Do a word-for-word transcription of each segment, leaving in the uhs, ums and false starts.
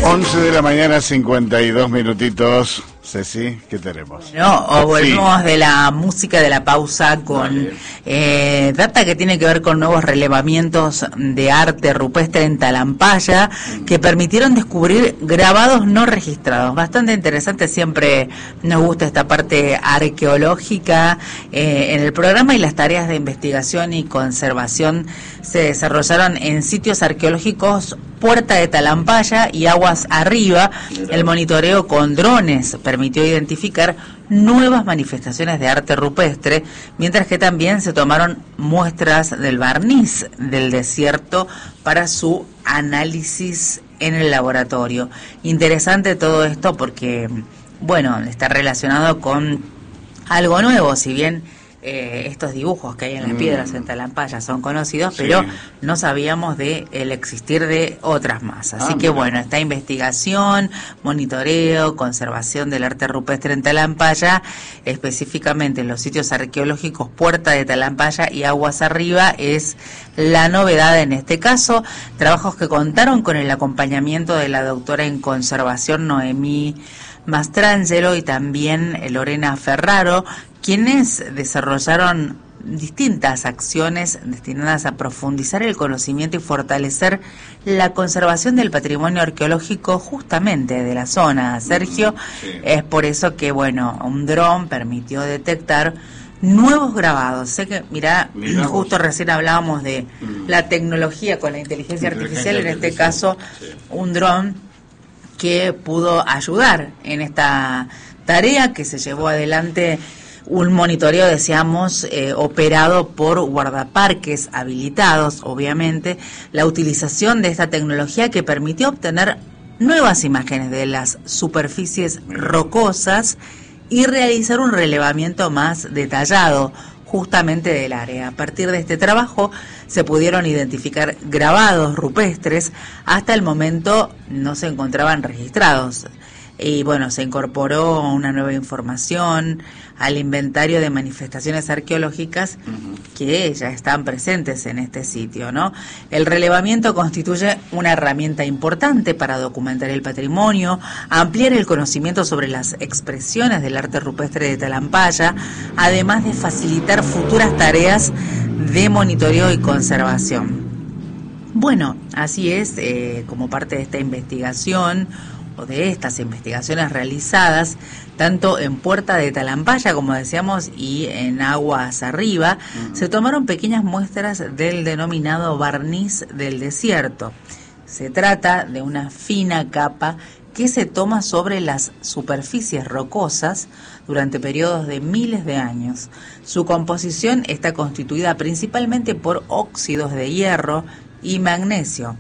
once de la mañana, cincuenta y dos minutitos. Ceci, ¿qué tenemos? No, o volvemos sí. de la música de la pausa con eh, data que tiene que ver con nuevos relevamientos de arte rupestre en Talampaya mm. que permitieron descubrir grabados no registrados. Bastante interesante, siempre nos gusta esta parte arqueológica eh, en el programa, y las tareas de investigación y conservación se desarrollaron en sitios arqueológicos Puerta de Talampaya y Aguas Arriba. El monitoreo con drones permitió identificar nuevas manifestaciones de arte rupestre, mientras que también se tomaron muestras del barniz del desierto para su análisis en el laboratorio. Interesante todo esto porque, bueno, está relacionado con algo nuevo, si bien Eh, estos dibujos que hay en las mm. piedras en Talampaya son conocidos, sí. pero no sabíamos de el existir de otras más. Así ah, que mira. bueno, esta investigación, monitoreo, conservación del arte rupestre en Talampaya, específicamente en los sitios arqueológicos Puerta de Talampaya y Aguas Arriba, es la novedad en este caso. Trabajos que contaron con el acompañamiento de la doctora en conservación Noemí Mastrangelo y también Lorena Ferraro, quienes desarrollaron distintas acciones destinadas a profundizar el conocimiento y fortalecer la conservación del patrimonio arqueológico justamente de la zona. Sergio, sí. es por eso que, bueno, un dron permitió detectar nuevos grabados. Sé que, mirá, Miramos. justo recién hablábamos de mm. la tecnología con la inteligencia, inteligencia artificial, en este artificial. caso, sí. un dron que pudo ayudar en esta tarea que se llevó adelante. Un monitoreo, decíamos, eh, operado por guardaparques habilitados, obviamente, la utilización de esta tecnología que permitió obtener nuevas imágenes de las superficies rocosas y realizar un relevamiento más detallado justamente del área. A partir de este trabajo se pudieron identificar grabados rupestres, hasta el momento no se encontraban registrados. Y bueno, se incorporó una nueva información al inventario de manifestaciones arqueológicas uh-huh. que ya están presentes en este sitio, ¿no? El relevamiento constituye una herramienta importante para documentar el patrimonio, ampliar el conocimiento sobre las expresiones del arte rupestre de Talampaya, además de facilitar futuras tareas de monitoreo y conservación. Bueno, así es, eh, como parte de esta investigación, o de estas investigaciones realizadas tanto en Puerta de Talampaya, como decíamos, y en Aguas Arriba, uh-huh. se tomaron pequeñas muestras del denominado barniz del desierto. Se trata de una fina capa que se toma sobre las superficies rocosas durante periodos de miles de años. Su composición está constituida principalmente por óxidos de hierro y magnesio.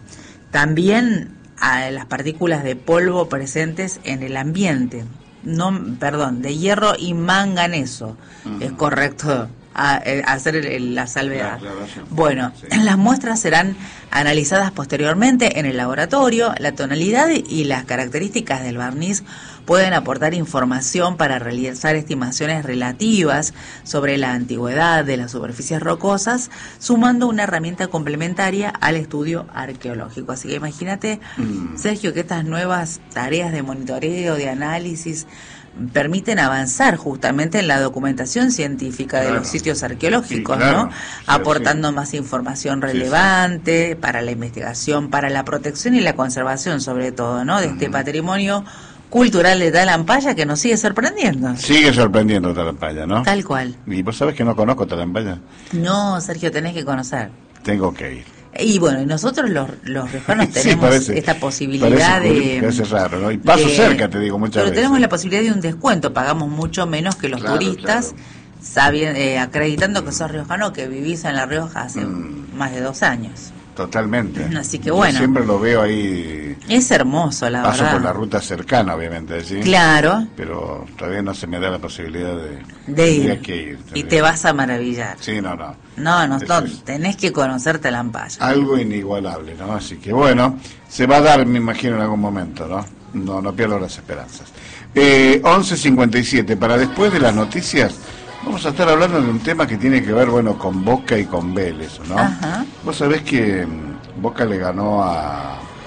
También a las partículas de polvo presentes en el ambiente, no, perdón, de hierro y manganeso, uh-huh. es correcto a, a hacer el, el, la salvedad. Claro, claro, sí. Bueno, sí. las muestras serán analizadas posteriormente en el laboratorio. La tonalidad y las características del barniz pueden aportar información para realizar estimaciones relativas sobre la antigüedad de las superficies rocosas, sumando una herramienta complementaria al estudio arqueológico. Así que imagínate, mm. Sergio, que estas nuevas tareas de monitoreo, de análisis, permiten avanzar justamente en la documentación científica claro. de los sitios arqueológicos, sí, claro. ¿no? Sí, aportando sí. más información relevante sí, sí. para la investigación, para la protección y la conservación, sobre todo, ¿no? De uh-huh. este patrimonio cultural de Talampaya, que nos sigue sorprendiendo. Sigue sorprendiendo Talampaya, ¿no? Tal cual. ¿Y vos sabés que no conozco Talampaya? No, Sergio, tenés que conocer. Tengo que ir. Y bueno, y nosotros los, los riojanos tenemos sí, parece, esta posibilidad parece, de... Parece raro, ¿no? Y paso de, cerca, te digo muchas pero veces. Pero tenemos la posibilidad de un descuento, pagamos mucho menos que los claro, turistas, claro. Sabiendo, eh, acreditando que sos riojano, que vivís en La Rioja hace mm. más de dos años. Totalmente. Así que bueno. Yo siempre lo veo ahí. Es hermoso, la paso verdad. Paso por la ruta cercana, obviamente, ¿sí? Claro. Pero todavía no se me da la posibilidad de, de ir. Que ir y te vas a maravillar. Sí, no, no. No, no, no tenés que conocer Talampaya. Algo inigualable, ¿no? Así que bueno, se va a dar, me imagino, en algún momento, ¿no? No, no pierdo las esperanzas. Eh, once cincuenta y siete, para después de las noticias, vamos a estar hablando de un tema que tiene que ver, bueno, con Boca y con Vélez, ¿no? Ajá. Vos sabés que Boca le ganó a,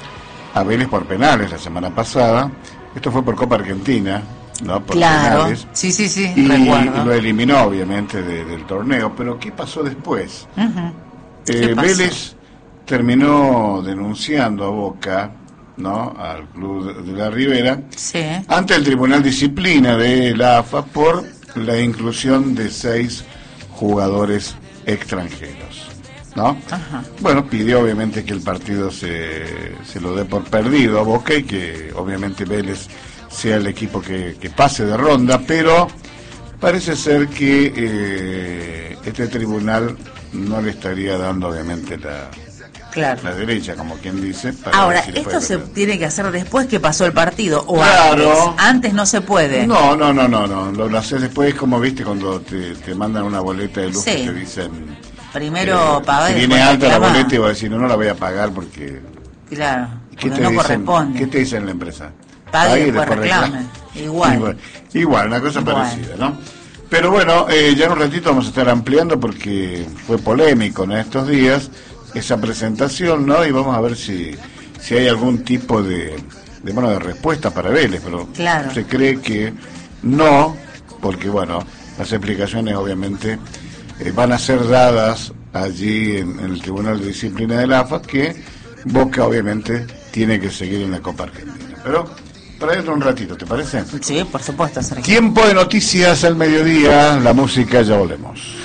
a Vélez por penales la semana pasada. Esto fue por Copa Argentina, ¿no? Por claro, penales. sí, sí, sí, y, recuerdo. y lo eliminó, obviamente, de, del torneo. Pero ¿qué pasó después? Uh-huh. Eh, Vélez terminó denunciando a Boca, ¿no? Al club de la Ribera, sí, ante el Tribunal Disciplina de la A F A por la inclusión de seis jugadores extranjeros, ¿no? Ajá. Bueno, pidió obviamente que el partido se, se lo dé por perdido a Boca y que obviamente Vélez sea el equipo que, que pase de ronda, pero parece ser que eh, este tribunal no le estaría dando obviamente la, claro. la derecha, como quien dice. Para Ahora, ver si esto se perder. tiene que hacer después que pasó el partido, o Claro. antes. Antes no se puede. No, no, no, no, no. Lo, lo haces después, como viste cuando te, te mandan una boleta de luz, Sí. que te dicen... Primero eh, pagar si y viene después alta la reclamar. boleta y vas a decir, no, no la voy a pagar porque... Claro, ¿Qué porque te no dicen? corresponde. ¿Qué te dice en la empresa? Pague y después reclama. reclame. Igual. Igual, igual, una cosa Igual. parecida, ¿no? Pero bueno, eh, ya en un ratito vamos a estar ampliando porque fue polémico en estos días esa presentación, ¿no? Y vamos a ver si, si hay algún tipo de, de, bueno, de respuesta para Vélez, pero Claro. se cree que no, porque bueno, las explicaciones obviamente eh, van a ser dadas allí en, en el Tribunal de Disciplina de la A F A, que Boca obviamente tiene que seguir en la Copa Argentina. Pero para dentro un ratito, ¿te parece? Sí, por supuesto, Sergio. Tiempo de noticias al mediodía, la música, ya volvemos.